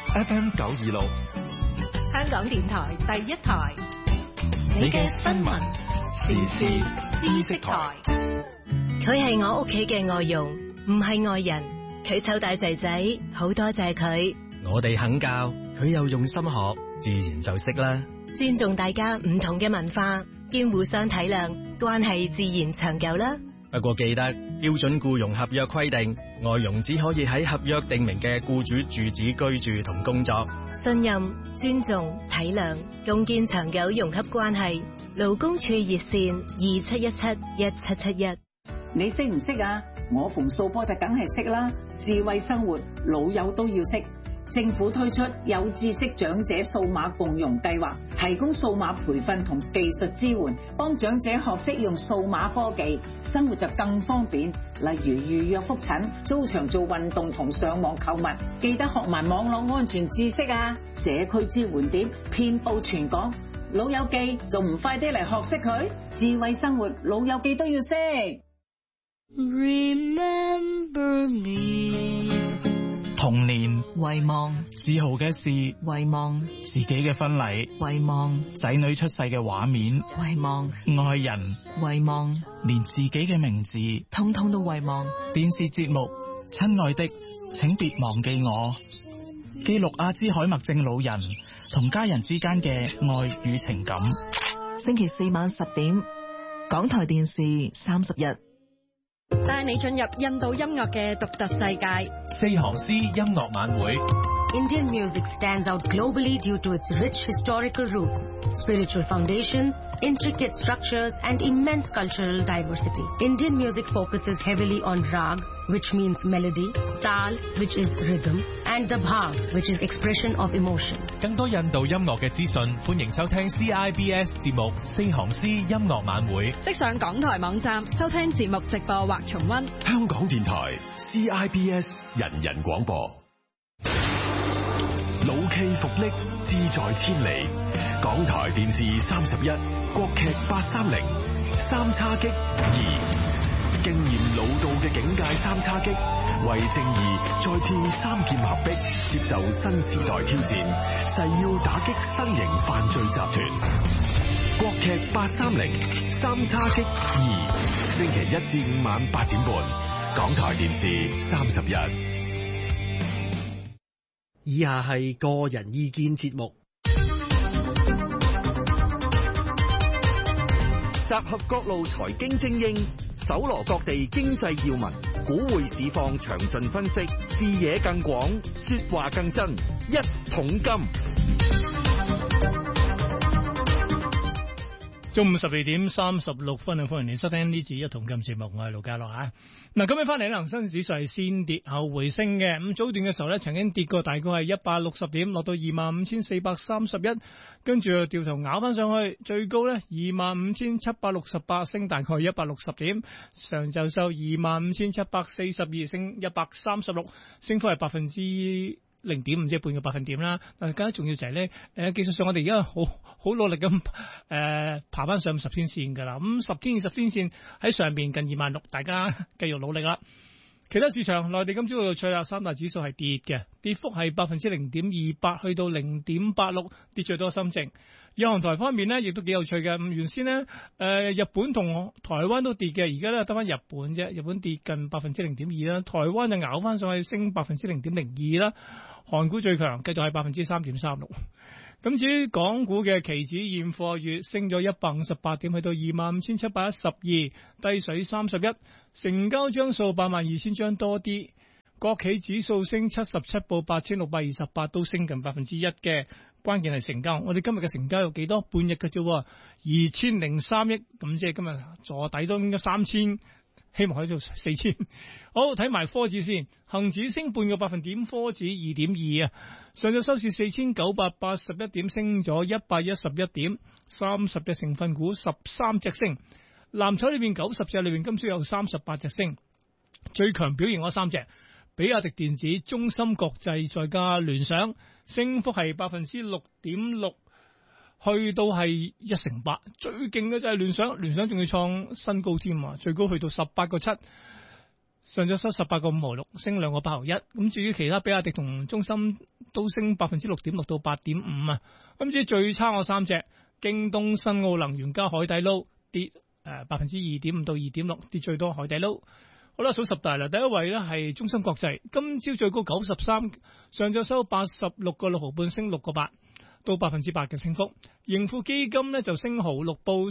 FM 926， 香港電台第一台，你嘅新聞時事知識台。 佢係我屋企嘅外傭，唔係外人。佢湊大仔仔，好多謝佢。 我哋肯教，佢又用心學，自然就識啦。 尊重大家唔同嘅文化，兼互相體諒，關係自然長久啦。 不過記得標準僱傭合約規定，外傭只可以喺合約訂明嘅僱主住址居住同工作。 信任、尊重、體諒，共建長久融洽關係。勞工處熱線27171771。 你識唔識啊？我馮素波就梗係識啦。智慧生活，老友都要識。政府推出有知識長者數碼共融計劃，提供數碼培訓同技術支援，幫長者學識用數碼科技，生活就更方便。例如預約復診、租場做運動同上網購物，記得學埋網絡安全知識啊！社區支援點遍佈全港，老友記仲唔快啲嚟學識佢？智慧生活，老友記都要識。 Remember me。童年遺忘，自豪嘅事遺忘，自己嘅婚禮遺忘，仔女出世嘅畫面遺忘，愛人遺忘，連自己嘅名字通通都遺忘。電視節目《親愛的，請別忘記我》，記錄阿茲海默症老人同家人之間嘅愛與情感。 星期四晚10點，港台電視31。 帶你進入印度音樂嘅獨特世界。 四行詩音樂晚會。 Indian music stands out globally due to its rich historical roots, spiritual foundations, intricate structures, and immense cultural diversity. Indian music focuses heavily on rag, which means melody, tal, which is rhythm, and the bhav, which is expression of emotion. 更多印度音樂嘅資訊，歡迎收聽 CIBS 節目《四行詩音樂晚會》。 即上港台網站收聽節目直播或重溫。 香港電台 CIBS 人人廣播。老 K 復力，志在千里。港台電視31，國劇830，三叉戟2，經驗老道嘅警界三叉戟，為正義再次三劍合璧，接受新時代挑戰，誓要打擊新型犯罪集團。國劇830，三叉戟2，星期1至5晚8點半，港台電視31。 以下係個人意見節目，集合各路財經精英，搜羅各地經濟要聞，股匯市況詳盡分析，視野更廣，說話更真，一桶金。 中午12點36分，歡迎你收聽呢次一桶金節目，我係盧家樂啊。嗱，今日翻嚟咧，恒生指數係先跌後回升嘅。咁早段嘅時候咧，曾經跌過大概係160點，落到25,431，跟住又掉頭咬翻上去，最高咧25,768，升大概160點。上晝收25,742，升136，升幅係0.5%，即係半個百分點啦。但係更加重要就係咧，技術上我哋而家好努力咁爬翻上10天線㗎啦。咁10天、20天線喺上邊近26,000，大家繼續努力啦。其他市場，內地今朝有趣啦，三大指數係跌嘅，跌幅係0.28%，去到0.86，跌最多深證。日韓台方面呢，亦都幾有趣嘅。原先呢，日本同台灣都跌嘅，而家咧得翻日本啫。日本跌近0.2%啦，台灣就咬翻上去升0.02%啦。韓股最強，繼續係3.36%。咁至於港股嘅期指現貨月升咗158點，去到25,712，低水31，成交張數82,000張多啲。國企指數升77，報8,628，都升近1%嘅。關鍵係成交，我哋今日嘅成交有幾多？半日嘅啫，2,003億，咁即係今日坐底都應該3,000，希望可以做4,000。好，睇埋科指先，恒指升半個百分點，科指2.2啊。上晝收市4,981點，升咗111點，30隻成分股13隻升，藍籌裏邊90隻裏邊今朝有38隻升，最強表現嗰3隻。比亞迪電子、中芯國際再加聯想，升幅係6.6%，去到係1成8。最勁嘅就係聯想，聯想仲要創新高添啊！最高去到18.7， 上咗收18個5毫6，升2個8毫1。咁至於其他比亞迪同中芯都升6.6%到8.5啊。咁至於最差我三隻，京東、新奧能源加海底撈跌2.5%到2.6%，跌最多海底撈。好啦，數十大啦，第一位咧係中芯國際，今朝最高93，上晝收86個6毫半，升6個8。到8%嘅升幅，盈富基金咧就升毫6，報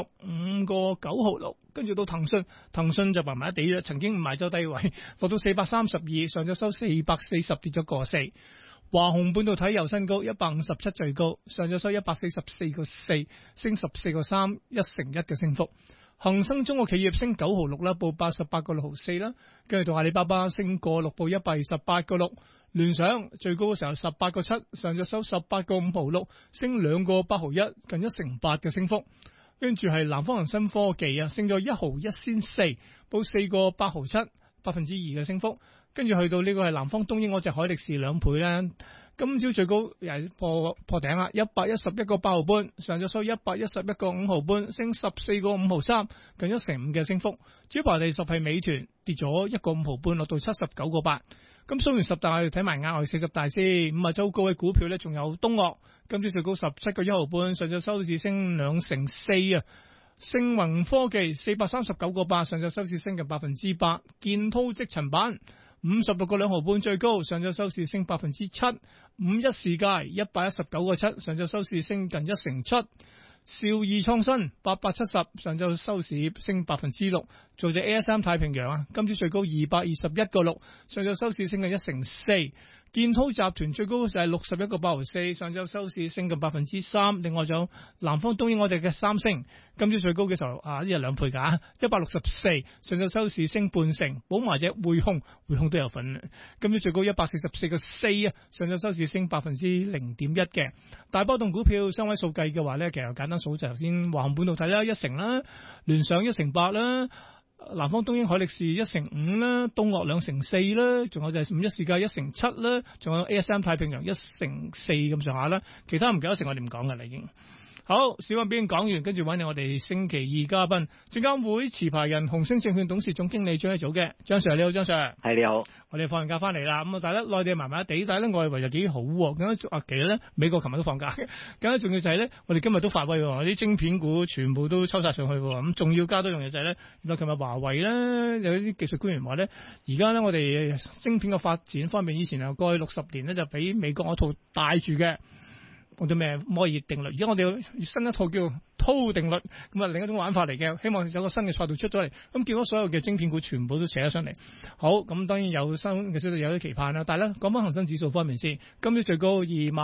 45個9毫6，跟住到騰訊就麻麻地啦，曾經唔賣周低位，落到432，上咗收440，跌咗個4。華虹半導體又新高157最高，上咗收144個4，升14個3，1%嘅升幅。恒生中國企業升9毫6啦，報88個6毫4啦，跟住到阿里巴巴升個6，報128個6。聯想最高嘅時候18個7，上咗收18個5毫6，升2個8毫1，近1%嘅升幅。跟住係南方恒生科技啊，升咗1毫1仙4，報4個8毫7，2%嘅升幅。跟住去到呢個係南方東英嗰隻海力士2倍咧，今朝最高又係破頂啦，111個8毫半，上咗收111個5毫半，升14個5毫3，近1%嘅升幅。至於排第10係美團，跌咗1個5毫半，落到79個8。咁數完十大，睇埋額外40大先。5周高嘅股票咧，仲有東岳，今朝最高17個1毫半，上晝收市升2成4啊。盛宏科技439個8，上晝收市升近8%。建滔積層板56個2毫半最高，上晝收市升7%。五一世界119個7，上晝收市升近1成7。兆易創新870，上晝收市升6%。做隻 ASM 太平洋啊，今朝最高221個6，上晝收市升近1成4。建滔集團最高就係61個8毫4，上晝收市升近3%。另外仲有南方東英我哋嘅三星，今朝最高嘅時候啊，呢日2倍㗎，164，上晝收市升半成。補埋隻匯控都有份，今朝最高144個4啊，上晝收市升0.1%嘅。大波動股票雙位數計嘅話咧，其實簡單數就頭先華虹半導體啦1成啦，聯想1成8啦。南方東英海力士1成5啦，東岳2成4啦，仲有就係五一世界1成7啦，仲有 ASM 太平洋1成4咁上下啦，其他唔夠1成我哋唔講噶啦已經。好，小溫邊講完，跟住揾嚟我哋星期二嘉賓，證監會持牌人紅星證券董事總經理張一祖嘅張 Sir， 你好，張 Sir。 係你好， 我哋放完假翻嚟啦，咁啊，但係咧內地麻麻地，但係咧外圍又幾好喎，咁其實咧美國琴日都放假嘅，更加重要就係咧，我哋今日都發威喎，啲晶片股全部都抽晒上去喎，咁仲要加多樣嘢就係咧，原來琴日華為咧有啲技術官員話咧，而家咧我哋晶片嘅發展方面，以前啊過去60年咧就俾美國嗰套帶住嘅。我哋咩摩爾定律，而家我哋新一套叫濤定律，咁啊另一種玩法嚟嘅，希望有個新嘅賽道出咗嚟，咁結果所有嘅晶片股全部都扯咗上嚟。好，咁當然有新嘅消息，有啲期盼啦。但係咧講翻恒生指數方面先，今朝最高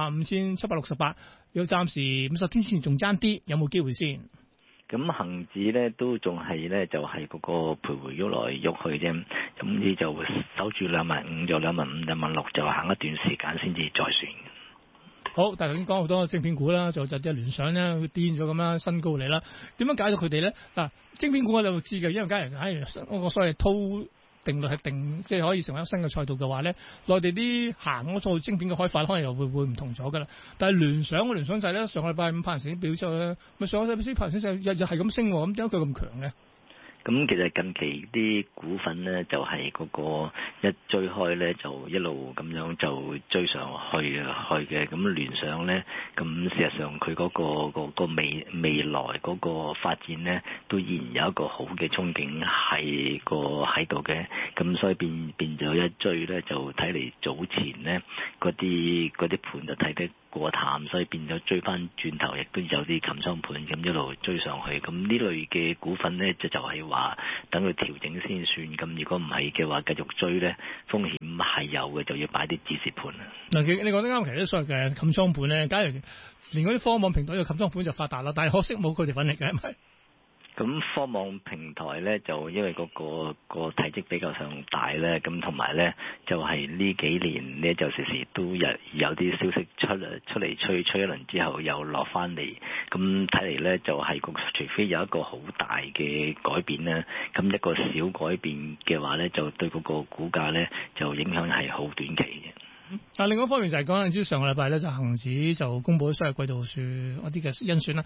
25,768，有暫時50天線仲爭啲，有冇機會先？ 咁恒指咧都仲係咧就係嗰個徘徊喐來喐去啫，咁你就守住25,000就25,000、26,000就行一段時間先至再算。 好，但係頭先講好多晶片股啦，就隻聯想咧，佢癲咗咁啦，新高嚟啦。點樣解到佢哋咧？嗱，晶片股我就知嘅，因為假如我所謂濤定律係定，即係可以成為一新嘅賽道嘅話咧，內地啲行嗰套晶片嘅開發可能又會唔同咗噶啦。但係聯想就係咧，上個禮拜5派成績表之後咧，咪上個禮拜4派成績日日係咁升，咁點解佢咁強咧？ 咁其實近期啲股份咧就係嗰個一追開咧就一路咁樣就追上去嘅，咁聯想咧，咁事實上佢嗰個未來嗰個發展咧都依然有一個好嘅憧憬係喺度嘅，咁所以變咗一追咧就睇嚟早前咧嗰啲盤就睇得過淡，所以變咗追翻轉頭，亦都有啲冚倉盤咁一路追上去。咁呢類嘅股份咧，就係話等佢調整先算。咁如果唔係嘅話，繼續追咧，風險係有嘅，就要擺啲止蝕盤啦。嗱， 你講得啱，其實所謂嘅冚倉盤咧，假如連嗰啲科網平台嘅冚倉盤就發達啦，但係可惜冇佢哋份力嘅，係咪？ 咁科網平台咧就因為嗰個體積比較上大咧，咁同埋咧就係呢幾年咧就時時都有啲消息出嚟吹一輪之後又落翻嚟，咁睇嚟咧就係除非有一個好大嘅改變咧，咁一個小改變嘅話咧，就對嗰個股價咧就影響係好短期嘅。 另外一方面就係講緊，上個禮拜咧就恒指就公佈咗所謂季度數一啲嘅甄選啦。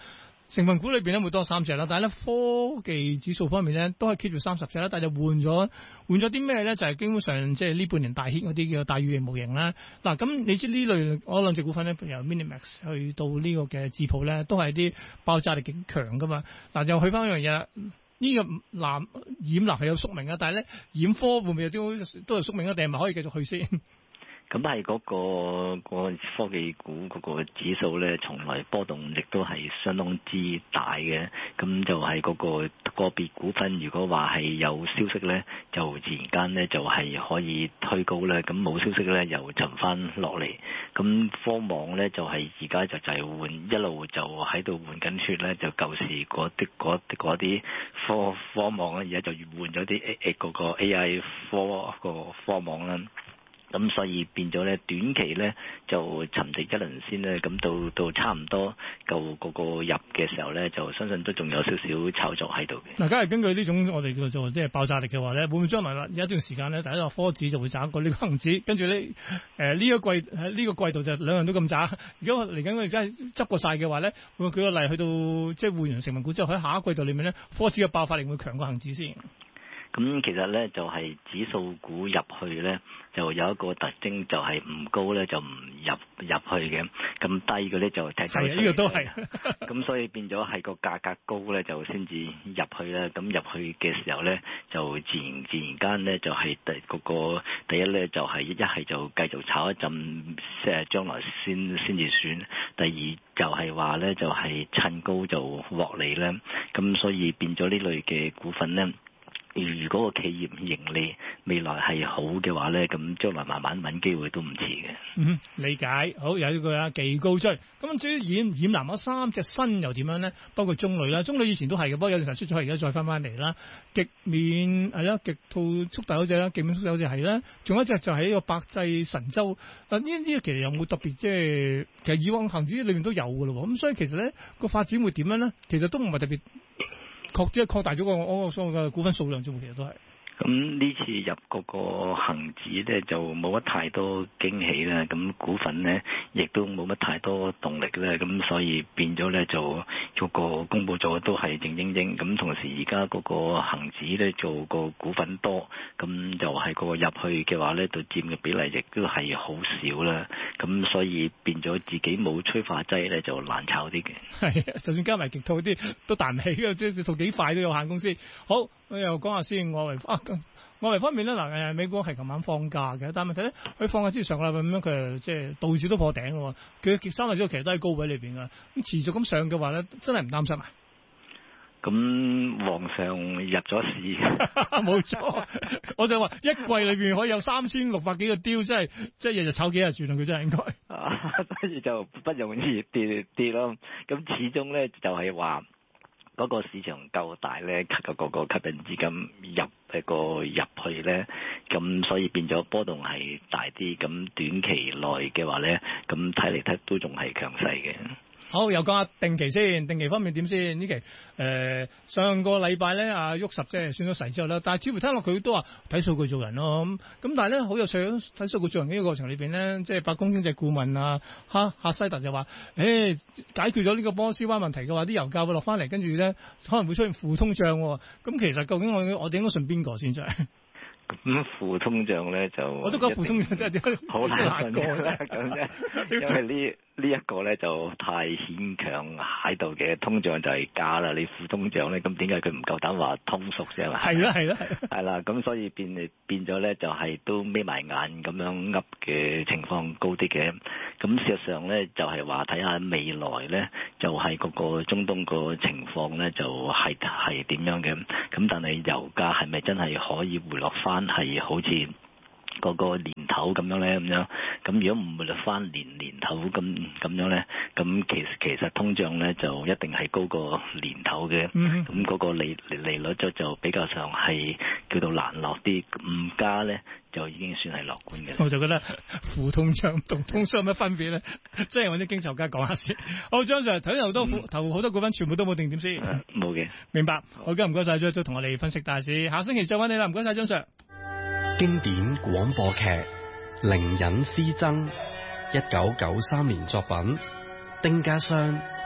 成分股裏邊咧會多3隻啦，但係咧科技指數方面咧都係 keep 住30隻啦，但係就換咗啲咩咧？就係基本上即係呢半年大 hit 嗰啲叫大語言模型啦。嗱，咁你知呢類我兩隻股份咧，由 Minimax 去到呢個嘅智譜咧，都係啲爆炸力極強噶嘛。嗱，又去翻一樣嘢啦。呢個染藍係有宿命啊，但係咧染科會唔會有啲都係宿命啊？定係咪可以繼續去先？ 咁係嗰個科技股嗰個指數咧，從來波動亦都係相當之大嘅。咁就係嗰個別股份，如果話係有消息咧，就自然間咧就係可以推高咧。咁冇消息咧，又沉翻落嚟。咁科網咧就係而家就係換一路就喺度換緊血咧，就舊時嗰啲科網咧，而家就換咗啲嗰個 AI 科網啦。咁所以變咗咧，短期咧就沉寂一輪先咧，咁到差唔多夠嗰個入嘅時候咧，就相信都仲有少少炒作喺度嘅。 嗱，假如根據呢種我哋叫做即係爆炸力嘅話咧，會唔會將來啦？有一段時間咧，第一個科指就會渣過呢個恒指，跟住咧呢一個季度就兩樣都咁渣。如果嚟緊我而家執過晒嘅話咧，會唔會舉個例去到即係換完成分股之後，喺下一季度裏面咧，科指嘅爆發力會強過恒指先？ 咁其實咧就係指數股入去咧，就有一個特徵，就係唔高咧就唔入去嘅，咁低嘅咧就踢走。係啊，呢個都係。咁所以變咗係個價格高咧，就先至入去啦。咁入去嘅時候咧，就自然間咧就係第一咧就係一係就繼續炒一陣，將來先至算。第二就係話咧就係趁高就獲利啦。咁所以變咗呢類嘅股份咧。如果個企業盈利未來係好嘅話咧，咁將來慢慢揾機會都唔遲嘅。 理解。好，有一句啊，技高追。咁至於染藍嗰3隻新又點樣咧？包括中鋁啦，中鋁以前都係嘅，不過有陣時出咗，而家再翻嚟啦。極免係啦，極兔速遞嗰隻啦，極免速遞嗰隻係啦。仲有一隻就係呢個百濟神州。呢其實有冇特別即係其實以往恒指裏面都有嘅咯。咁所以其實咧個發展會點樣咧？其實都唔係特別。即係擴大咗個所謂嘅股份數量啫，其實都係。 咁呢次入嗰個恒指咧就冇乜太多驚喜啦，咁股份咧亦都冇乜太多動力咧，咁所以變咗咧就嗰個公佈咗都係靜英英，咁同時而家嗰個恒指咧做個股份多，咁就係個入去嘅話咧，對佔嘅比例亦都係好少啦，咁所以變咗自己冇催化劑咧就難炒啲嘅。 係，就算加埋極兔啲都彈唔起嘅，即係做幾快都有限公司。好，我又講下先，外圍方面咧，嗱美國係琴晚放假嘅，但係問題咧，佢放假之前上個禮拜咁樣，佢即係道指都破頂喎。佢3日之後其實都喺高位裏邊㗎，咁持續咁上嘅話咧，真係唔擔心啊！ 咁皇上入咗市， 冇錯，我就話一季裏邊可以有3600幾個雕，即係日日炒幾日轉啊！佢真係應該， 所以就不容易跌咯。咁始終咧就係話。嗰個市場夠大咧，個吸引資金入去咧，咁所以變咗波動係大啲。咁短期內嘅話咧，咁睇嚟睇都仲係強勢嘅。 好，又講下定期先，定期方面點先？呢期上個禮拜咧，阿沃什即係選咗勢之後咧，但係似乎聽落佢都話睇數據做人咯。咁但係咧好有趣，睇數據做人呢個過程裏邊咧，即係白宮經濟顧問啊哈西特就話，解決咗呢個波斯灣問題嘅話，啲油價會落翻嚟，跟住咧可能會出現負通脹。咁其實究竟我哋應該信邊個先真係？ 咁負通脹咧就我都覺得負通脹真係點好難過啫，咁啫，因為呢一個咧就太牽強喺度嘅，通脹就係假啦，你負通脹咧，咁點解佢唔夠膽話通縮啫嘛？係啦，咁所以變咗咧就係都眯埋眼咁樣噏嘅情況高啲嘅，咁事實上咧就係話睇下未來咧就係嗰個中東個情況咧就係點樣嘅，咁但係油價係咪真係可以回落翻係好似嗰個年頭咁樣咧，咁如果唔回落翻年頭咁樣咧，咁其實通脹咧就一定係高過年頭嘅，咁嗰個利率就比較上係叫做難落啲，唔加咧就已經算係樂觀嘅。 我就覺得負通脹同通脹有乜分別咧？即係揾啲經濟學家講下先。好，張 Sir 睇頭好多股份全部都冇定點先？ 冇嘅。明白。 好嘅，唔該晒，再同我哋分析大市。下星期再揾你啦，唔該晒，張 Sir。 經典廣播劇《靈隱詩僧》，1993年作品，丁家湘、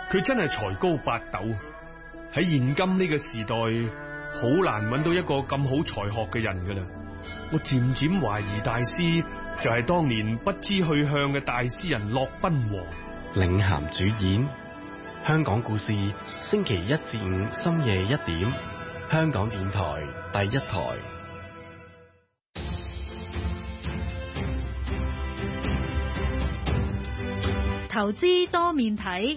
佢真係才高八斗。喺現今呢個時代，好難揾到一個咁好才學嘅人噶啦。我漸漸懷疑大師就係當年不知去向嘅大詩人駱賓王。 領銜主演香港故事，星期1至5深夜1點，香港電台第一台。 投資多面睇。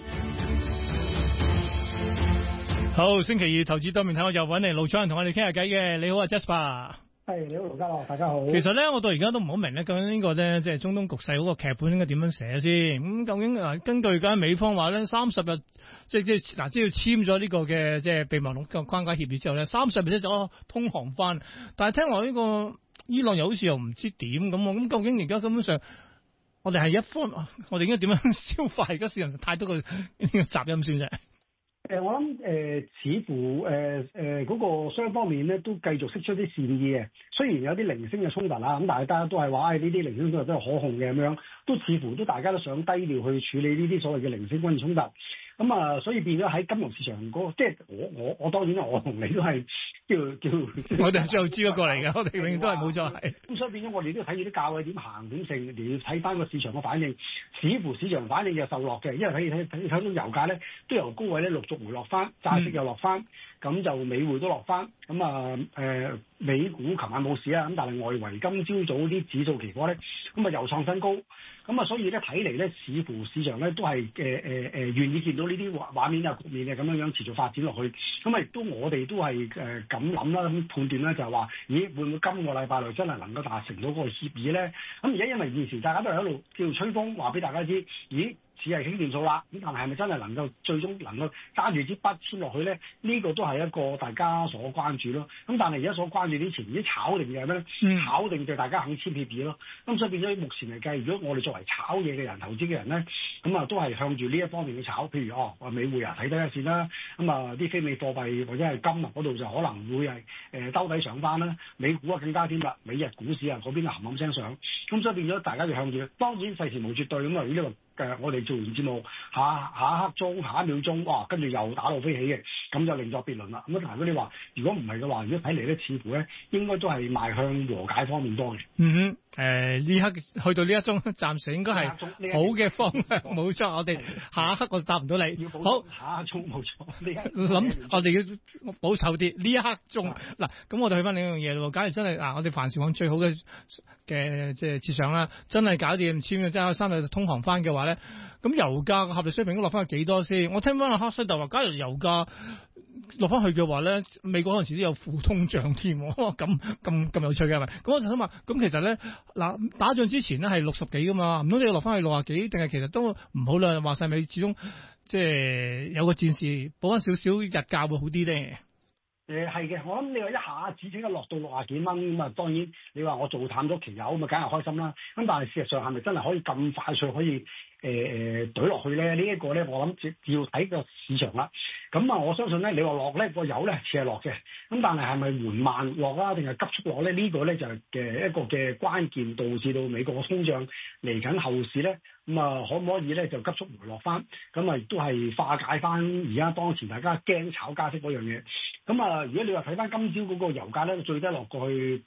好，星期二投資多面睇，我就揾嚟盧楚仁同我哋傾下偈嘅。你好啊 Jasper。 係，你好盧家樂，大家好。 其實咧，我到而家都唔好明咧，究竟呢個咧即係中東局勢嗰個劇本應該點樣寫先？咁究竟根據而家美方話咧，30日即係要簽咗呢個嘅即係備忘錄嘅框架協議之後咧，30日就通航翻。但係聽落呢個伊朗又好似又唔知點咁喎。咁究竟而家根本上我哋係一方，我哋應該點樣消化而家市場上太多個雜音先啫？ 我諗似乎嗰個雙方面咧都繼續釋出啲善意嘅，雖然有啲零星嘅衝突啦，咁但係大家都係話呢啲零星衝突都係可控嘅咁樣，都似乎都大家都想低調去處理呢啲所謂嘅零星軍事衝突。咁啊，所以變咗喺金融市場嗰個，即係我當然我同你都係叫我哋係最後知嗰個嚟嘅，我哋永遠都係冇錯係。 咁所以變咗我哋都睇住啲價位點行點成，你要睇翻個市場嘅反應。似乎市場反應就受落嘅，因為睇到油價咧都由高位咧陸續回落翻，債息又落翻，咁就美匯都落翻。咁啊美股琴晚冇事啊，咁但係外圍今朝早啲指數期貨咧，咁啊又創新高。咁啊，所以咧睇嚟咧，似乎市場咧都係願意見到呢啲畫面啊、局面啊咁樣持續發展落去。咁啊，亦都我哋都係咁諗啦，咁判斷咧就係話，咦會唔會今個禮拜內真係能夠達成到嗰個協議咧？咁而家因為現時大家都係喺度叫吹風，話俾大家知，咦只係傾掂數啦。咁但係咪真係能夠最終能夠揸住支筆簽落去咧？呢個都係一個大家所關注咯。咁但係而家所關注啲錢已經炒定嘅係咩咧？炒定就大家肯簽協議咯。咁所以變咗目前嚟計，如果我哋作為炒嘢嘅人、投資嘅人咧，咁啊都係向住呢一方面去炒。譬如美匯啊睇低一線啦，咁啊啲非美貨幣或者係金啊嗰度就可能會係兜底上翻啦。美股啊更加添啦，美日股市啊嗰邊冚冚聲上。咁所以變咗大家就向住，當然世事無絕對咁啊呢個。我哋做完節目，下一刻鐘、下一秒鐘，哇，跟住又打到飛起嘅，咁就另作別論啦。咁但係如果你話唔係嘅話，如果睇嚟咧，似乎咧應該都係邁向和解方面多嘅。 呢刻去到呢一鐘，暫時應該係好嘅方向，冇錯。我哋下一刻我答唔到你。好， 下一鐘冇錯。 諗我哋要保守啲。呢一刻鐘嗱，咁我哋去翻另一樣嘢咯。假如真係我哋凡事往最好嘅即係設想啦，真係搞掂簽咗，真係3日通航翻嘅話。咁油價嘅合理水平都落翻去幾多先？我聽翻阿克西就話，假如油價落翻去嘅話咧，美國嗰陣時都有負通脹添，咁有趣嘅係咪？咁我就想話，咁其實咧嗱，打仗之前咧係60幾噶嘛，唔通你要落翻去60幾？定係其實都唔好啦？話晒美始終即係有個戰事補翻少少日價會好啲咧。 係嘅，我諗你話一下子即刻落到60幾蚊咁啊，當然你話我做淡咗期油咁啊，梗係開心啦。咁但係事實上係咪真係可以咁快速可以懟落去咧？呢一個咧，我諗要睇個市場啦。咁啊，我相信咧，你話落咧個油咧似係落嘅，咁但係係咪緩慢落啦，定係急速落咧？呢個咧就係一個嘅關鍵，導致到美國嘅通脹嚟緊後市咧，咁啊可唔可以咧就急速回落翻？咁啊亦都係化解翻而家當前大家驚炒加息嗰樣嘢。咁啊，如果你話睇翻今朝嗰個油價咧，最低落過去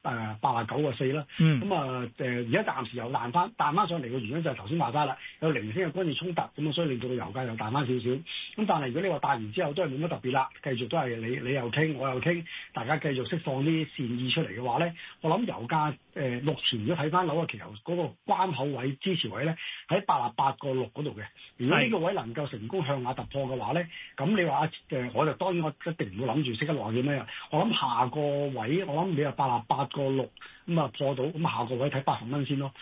89.4啦。咁啊而家暫時又彈翻上嚟嘅原因就係頭先話齋啦，有零星嘅軍事衝突，咁啊所以令到個油價又彈翻少少。咁但係如果你話彈完之後都係冇乜特別啦，繼續都係你又傾我又傾，大家繼續釋放啲善意出嚟嘅話咧，我諗油價目前如果睇翻紐約期油嗰個關口位支持位咧，喺88.6嗰度嘅。如果呢個位能夠成功向下突破嘅話咧，咁你話我就當然我一定唔會諗住識得落嘅咩？我諗下個位，我諗你話88.6咁啊破到，咁下個位睇80蚊先咯。